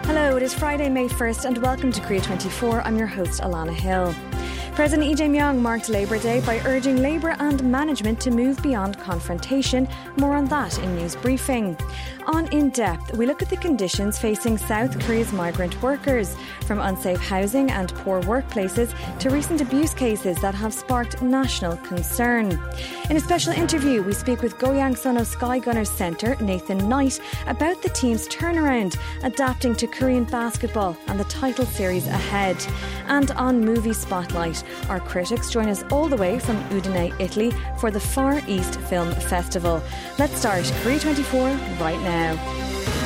Hello, it is Friday, May 1st, and welcome to Korea24. I'm your host, Alana Hill. President Lee Jae-myung marked Labour Day by urging Labour and management to move beyond confrontation. More on that in News Briefing. On In Depth, we look at the conditions facing South Korea's migrant workers, from unsafe housing and poor workplaces to recent abuse cases that have sparked national concern. In a special interview, we speak with Goyang Sono Sky Gunners centre Nathan Knight about the team's turnaround, adapting to Korean basketball and the title series ahead. And on Movie Spotlight, our critics join us all the way from Udine, Italy for the Far East Film Festival. Let's start Korea24 right now.